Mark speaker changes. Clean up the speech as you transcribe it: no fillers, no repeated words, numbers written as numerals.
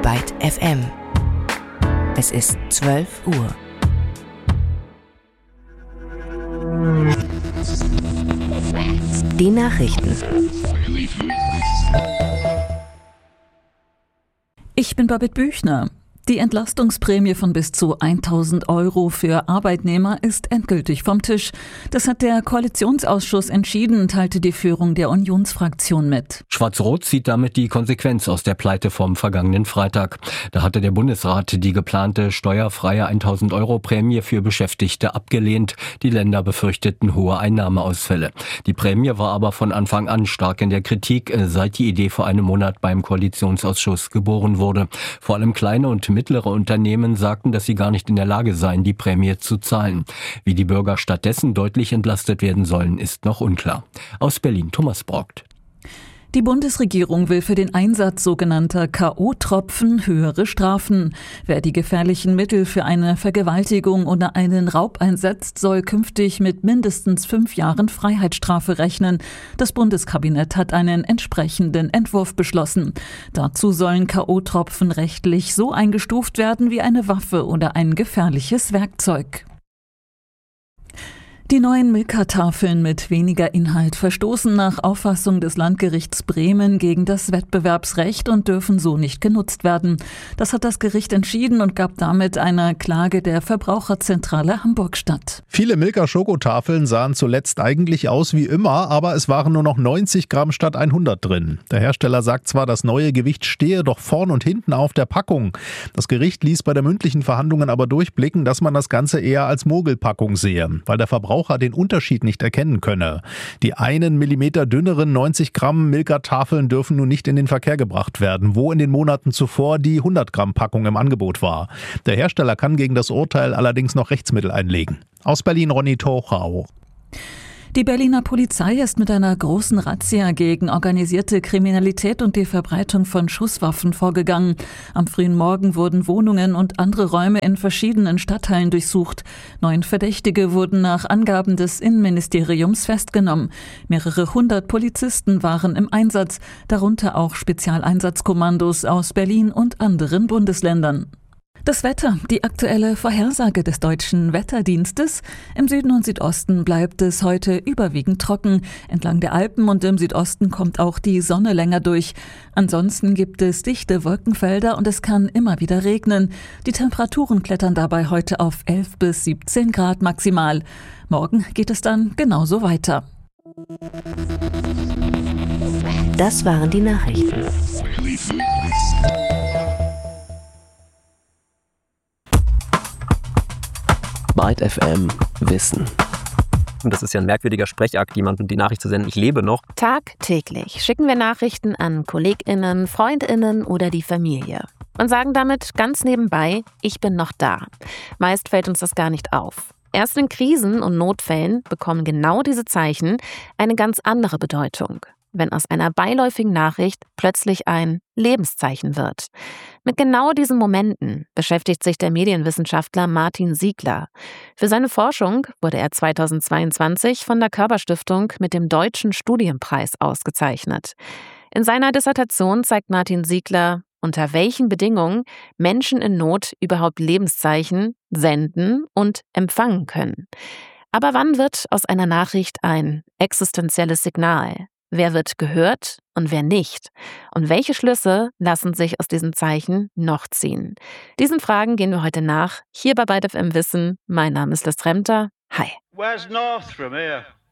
Speaker 1: Byte FM. Es ist 12 Uhr. Die Nachrichten.
Speaker 2: Ich bin Babette Büchner. Die Entlastungsprämie von bis zu 1.000 € für Arbeitnehmer ist endgültig vom Tisch. Das hat der Koalitionsausschuss entschieden, teilte die Führung der Unionsfraktion mit.
Speaker 3: Schwarz-Rot zieht damit die Konsequenz aus der Pleite vom vergangenen Freitag. Da hatte der Bundesrat die geplante steuerfreie 1.000 € Prämie für Beschäftigte abgelehnt. Die Länder befürchteten hohe Einnahmeausfälle. Die Prämie war aber von Anfang an stark in der Kritik, seit die Idee vor einem Monat beim Koalitionsausschuss geboren wurde. Vor allem kleine und mittlere Unternehmen sagten, dass sie gar nicht in der Lage seien, die Prämie zu zahlen. Wie die Bürger stattdessen deutlich entlastet werden sollen, ist noch unklar. Aus Berlin Thomas Brockt.
Speaker 2: Die Bundesregierung will für den Einsatz sogenannter K.O.-Tropfen höhere Strafen. Wer die gefährlichen Mittel für eine Vergewaltigung oder einen Raub einsetzt, soll künftig mit mindestens 5 Jahren Freiheitsstrafe rechnen. Das Bundeskabinett hat einen entsprechenden Entwurf beschlossen. Dazu sollen K.O.-Tropfen rechtlich so eingestuft werden wie eine Waffe oder ein gefährliches Werkzeug. Die neuen Milka-Tafeln mit weniger Inhalt verstoßen nach Auffassung des Landgerichts Bremen gegen das Wettbewerbsrecht und dürfen so nicht genutzt werden. Das hat das Gericht entschieden und gab damit einer Klage der Verbraucherzentrale Hamburg statt.
Speaker 4: Viele Milka-Schokotafeln sahen zuletzt eigentlich aus wie immer, aber es waren nur noch 90 Gramm statt 100 drin. Der Hersteller sagt zwar, das neue Gewicht stehe doch vorn und hinten auf der Packung. Das Gericht ließ bei der mündlichen Verhandlungen aber durchblicken, dass man das Ganze eher als Mogelpackung sehe, weil der Verbraucher den Unterschied nicht erkennen könne. Die 1 Millimeter dünneren 90 Gramm Milka-Tafeln dürfen nun nicht in den Verkehr gebracht werden, wo in den Monaten zuvor die 100 Gramm Packung im Angebot war. Der Hersteller kann gegen das Urteil allerdings noch Rechtsmittel einlegen. Aus Berlin Ronny Tochau.
Speaker 2: Die Berliner Polizei ist mit einer großen Razzia gegen organisierte Kriminalität und die Verbreitung von Schusswaffen vorgegangen. Am frühen Morgen wurden Wohnungen und andere Räume in verschiedenen Stadtteilen durchsucht. 9 Verdächtige wurden nach Angaben des Innenministeriums festgenommen. Mehrere 100 Polizisten waren im Einsatz, darunter auch Spezialeinsatzkommandos aus Berlin und anderen Bundesländern. Das Wetter, die aktuelle Vorhersage des Deutschen Wetterdienstes. Im Süden und Südosten bleibt es heute überwiegend trocken. Entlang der Alpen und im Südosten kommt auch die Sonne länger durch. Ansonsten gibt es dichte Wolkenfelder und es kann immer wieder regnen. Die Temperaturen klettern dabei heute auf 11 bis 17 Grad maximal. Morgen geht es dann genauso weiter.
Speaker 1: Das waren die Nachrichten.
Speaker 5: Byte FM Wissen.
Speaker 6: Und das ist ja ein merkwürdiger Sprechakt, jemandem die Nachricht zu senden, ich lebe noch.
Speaker 7: Tagtäglich schicken wir Nachrichten an KollegInnen, FreundInnen oder die Familie und sagen damit ganz nebenbei, ich bin noch da. Meist fällt uns das gar nicht auf. Erst in Krisen und Notfällen bekommen genau diese Zeichen eine ganz andere Bedeutung, wenn aus einer beiläufigen Nachricht plötzlich ein Lebenszeichen wird. Mit genau diesen Momenten beschäftigt sich der Medienwissenschaftler Martin Siegler. Für seine Forschung wurde er 2022 von der Körper-Stiftung mit dem Deutschen Studienpreis ausgezeichnet. In seiner Dissertation zeigt Martin Siegler, unter welchen Bedingungen Menschen in Not überhaupt Lebenszeichen senden und empfangen können. Aber wann wird aus einer Nachricht ein existenzielles Signal? Wer wird gehört und wer nicht? Und welche Schlüsse lassen sich aus diesen Zeichen noch ziehen? Diesen Fragen gehen wir heute nach, hier bei Byte FM Wissen. Mein Name ist Liz Tremter. Hi.
Speaker 8: Where's north from here?